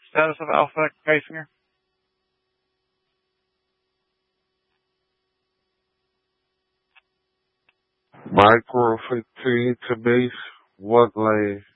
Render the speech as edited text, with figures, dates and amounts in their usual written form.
Status of Alpha Geisinger? Micro 15 to base, what lane?